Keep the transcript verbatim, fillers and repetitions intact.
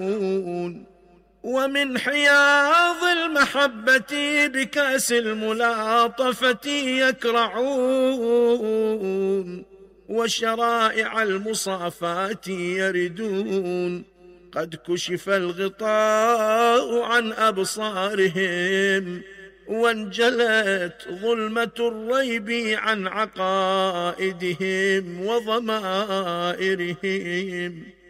ومن حياض المحبة بكأس الملاطفة يكرعون، وشرائع المصافات يردون. قد كشف الغطاء عن أبصارهم، وانجلت ظلمة الريب عن عقائدهم وضمائرهم.